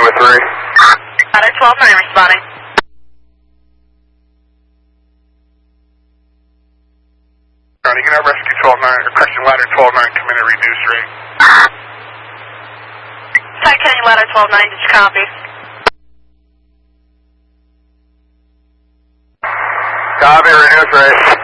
3. Ladder 12-9 responding. You can have rescue 12-9, or correction, ladder 12-9 come in at reduced rate. Ty Kenny, ladder 12-9, did you copy? Copy, reduced rate.